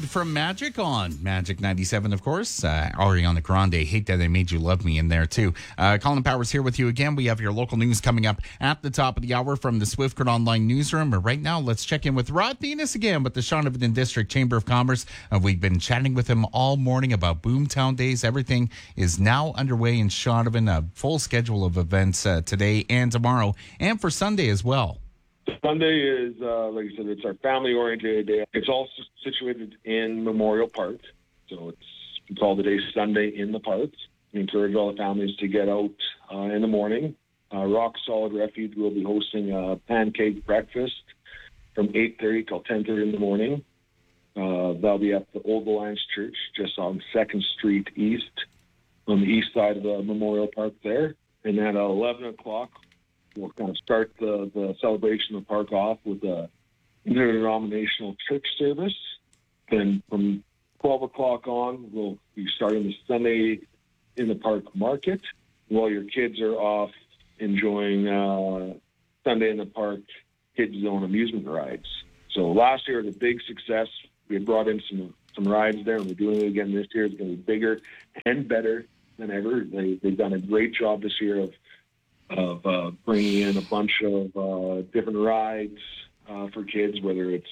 from Magic on Magic 97, of course. Ariana Grande, Hate That I Made You Love Me in there, too. Colin Powers here with you again. We have your local news coming up at the top of the hour from the Swift Current Online newsroom. But right now, let's check in with Rod Venus again with the Shaunavon District Chamber of Commerce. We've been chatting with him all morning about Boomtown Days. Everything is now underway in Shaunavon. A full schedule of events today and tomorrow, and for Sunday as well. Sunday is, like I said, it's our family-oriented day. It's all situated in Memorial Park, so we call the day Sunday in the Park. We encourage all the families to get out in the morning. Rock Solid Refuge will be hosting a pancake breakfast from 8:30 till 10:30 in the morning. That'll be at the Old Alliance Church, just on 2nd Street East, on the east side of the Memorial Park there. And at 11 o'clock, we'll kind of start the celebration of the park off with a interdenominational church service. Then from 12 o'clock on, we'll be starting the Sunday in the Park market while your kids are off enjoying Sunday in the Park Kids Zone amusement rides. So last year was a big success. We had brought in some rides there, and we're doing it again this year. It's going to be bigger and better than ever. They've done a great job this year of bringing in a bunch of different rides for kids, whether it's,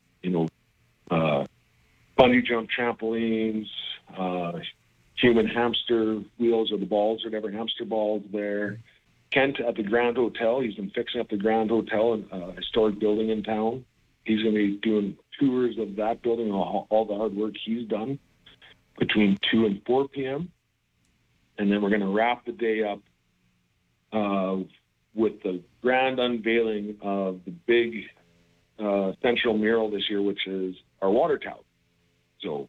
bungee jump trampolines, human hamster wheels or the balls, or whatever, hamster balls there. Kent at the Grand Hotel, he's been fixing up the Grand Hotel, a historic building in town. He's going to be doing tours of that building, all the hard work he's done between 2 and 4 p.m. And then we're going to wrap the day up with the grand unveiling of the big central mural this year, which is our water tower. So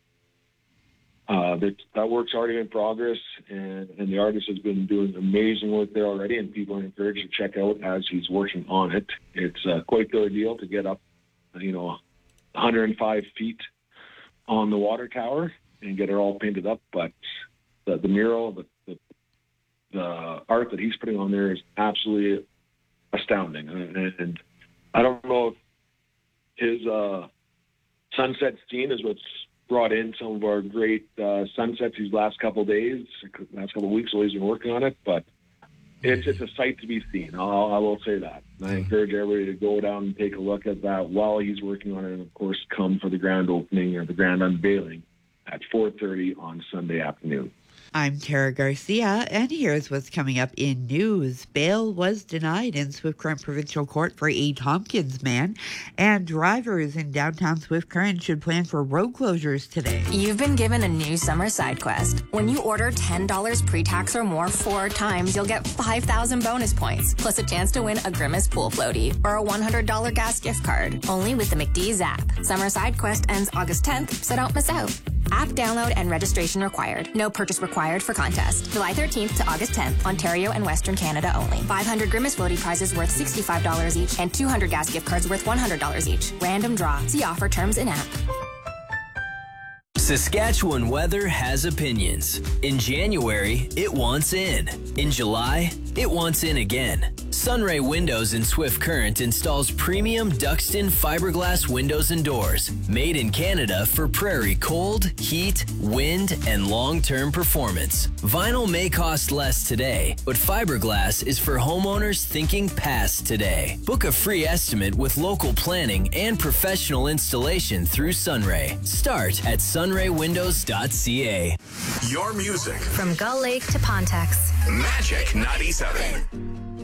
that work's already in progress, and the artist has been doing amazing work there already, and people are encouraged to check out as he's working on it. It's quite the ordeal to get up, 105 feet on the water tower and get it all painted up, but the mural, the art that he's putting on there is absolutely astounding. And I don't know if his sunset scene is what's brought in some of our great sunsets these last couple of weeks, while he's been working on it, but it's a sight to be seen. I will say that. And I encourage everybody to go down and take a look at that while he's working on it, and of course come for the grand opening or the grand unveiling at 4:30 on Sunday afternoon. I'm Tara Garcia, and here's what's coming up in news. Bail was denied in Swift Current Provincial Court for a Tompkins man, and drivers in downtown Swift Current should plan for road closures today. You've been given a new summer side quest. When you order $10 pre-tax or more 4 times, you'll get 5,000 bonus points, plus a chance to win a Grimace pool floaty or a $100 gas gift card. Only with the McDee's app. Summer side quest ends August 10th, so don't miss out. App download and registration required. No purchase required for contest. July 13th to August 10th, Ontario and Western Canada only. 500 Grimace floaty prizes worth $65 each and 200 gas gift cards worth $100 each. Random draw. See offer terms in app. Saskatchewan weather has opinions. In January, it wants in. In July, it wants in again. Sunray Windows in Swift Current installs premium Duxton fiberglass windows and doors, made in Canada for prairie cold, heat, wind, and long-term performance. Vinyl may cost less today, but fiberglass is for homeowners thinking past today. Book a free estimate with local planning and professional installation through Sunray. Start at sunraywindows.ca. Your music from Gull Lake to Pontex. Magic 97.